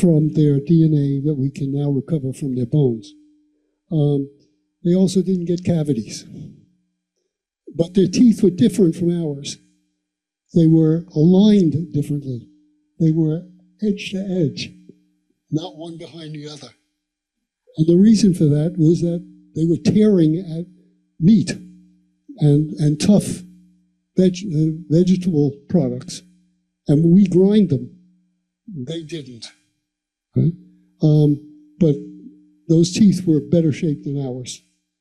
from their DNA that we can now recover from their bones. They also didn't get cavities. But their teeth were different from ours. They were aligned differently. They were edge to edge, not one behind the other. And the reason for that was that they were tearing at meat and tough vegetable products. And we grind them. They didn't. Right? But those teeth were better shaped than ours.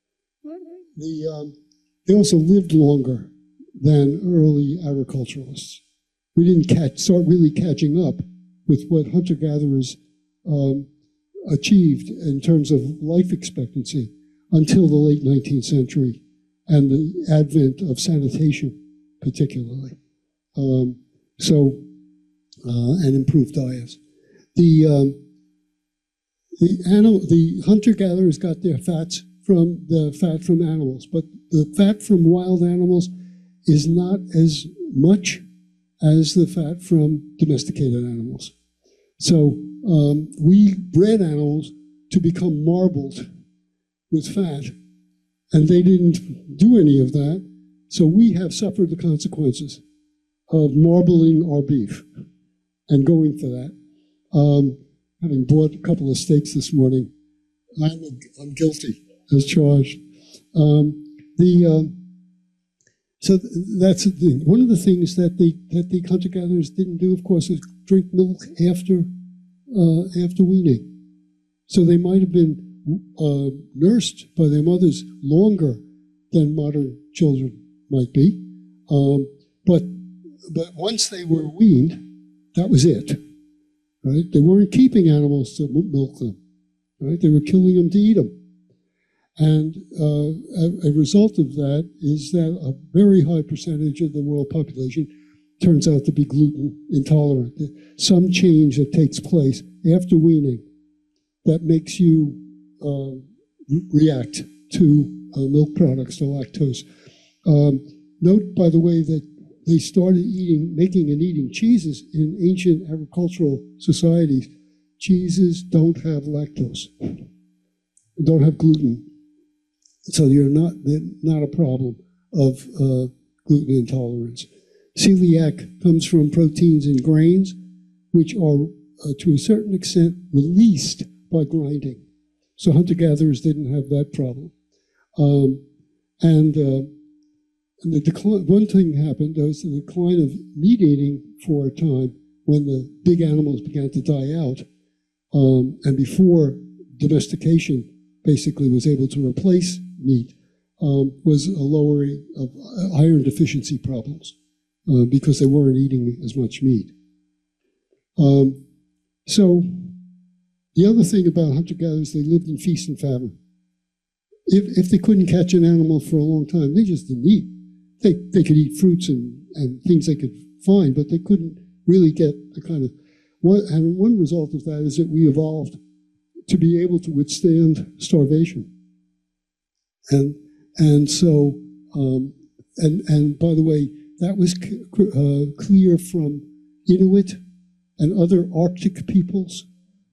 They also lived longer than early agriculturalists. We didn't start really catching up with what hunter-gatherers achieved in terms of life expectancy until the late 19th century and the advent of sanitation, particularly. And improved diets. The hunter-gatherers got their fats from the fat from animals, but the fat from wild animals is not as much as the fat from domesticated animals. So we bred animals to become marbled with fat, and they didn't do any of that, so we have suffered the consequences of marbling our beef and going for that. Having bought a couple of steaks this morning, I'm guilty as charged. So that's the thing. One of the things that the hunter-gatherers didn't do, of course, is drink milk after weaning. So they might have been nursed by their mothers longer than modern children might be. But once they were weaned, that was it. Right? They weren't keeping animals to milk them. Right? They were killing them to eat them. And a result of that is that a very high percentage of the world population turns out to be gluten intolerant. Some change that takes place after weaning that makes you react to milk products, to lactose. Note, by the way, that they started making and eating cheeses in ancient agricultural societies. Cheeses don't have lactose, don't have gluten. So they're not a problem of gluten intolerance. Celiac comes from proteins in grains, which are, to a certain extent, released by grinding. So hunter-gatherers didn't have that problem. And the decline, one thing happened, there was the decline of meat eating for a time when the big animals began to die out, and before domestication basically was able to replace meat, was a lowering of iron deficiency problems because they weren't eating as much meat. So the other thing about hunter-gatherers, they lived in feast and famine. If they couldn't catch an animal for a long time, they just didn't eat. They could eat fruits and things they could find, but they couldn't really get the kind of... And one result of that is that we evolved to be able to withstand starvation. And so, and by the way, that was clear from Inuit and other Arctic peoples,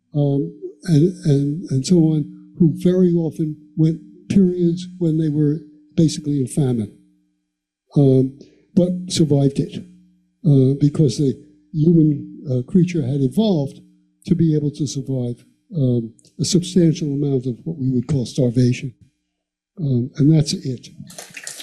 and so on, who very often went periods when they were basically in famine, but survived it because the human creature had evolved to be able to survive a substantial amount of what we would call starvation. And that's it.